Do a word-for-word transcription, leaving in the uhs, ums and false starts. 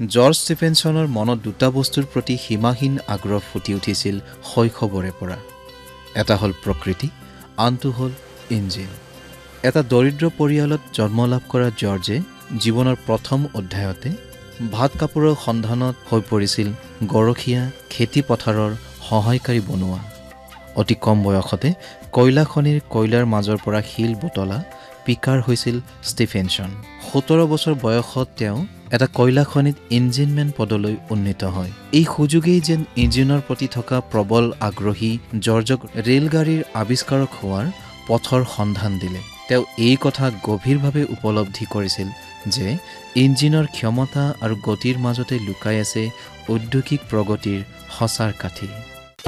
George ষ্টিফেনছনৰ মনত দুটা বস্তুৰ প্ৰতি সীমাহীন আগ্ৰহ ফুটি উঠিছিল শৈশৱৰে পৰা। এটা হ'ল প্ৰকৃতি, আনটো হ'ল ইঞ্জিন। এটা দৰিদ্ৰ পৰিয়ালত জন্ম লাভ কৰা জৰ্জে জীৱনৰ প্ৰথম অধ্যায়তে ভাত কাপোৰৰ সন্ধানত হৈ পৰিছিল গৰখীয়া খেতি পথাৰৰ সহায়কাৰী বনোৱা। অতি কম বয়সতে কয়লা খনিৰ কয়লাৰ মাজৰ পৰা শিল বুটলা পিকাৰ হৈছিল ষ্টিফেনছন। সোতৰ বছৰ বয়সত তেওঁ এটা কয়লা খনিত ইঞ্জিনমেন পদলৈ উন্নীত হয়। এই সুযোগেই যেন ইঞ্জিনৰ প্ৰতি থকা প্ৰবল আগ্ৰহী জৰ্জক ৰেলগাড়ীৰ আৱিষ্কাৰক হোৱাৰ পথৰ সন্ধান দিলে। তেওঁ এই কথা গভীৰভাৱে উপলব্ধি কৰিছিল যে ইঞ্জিনৰ ক্ষমতা আৰু গতিৰ মাজতে লুকাই আছে ঔদ্যোগিক প্ৰগতিৰ সঁচাৰ কাঠি।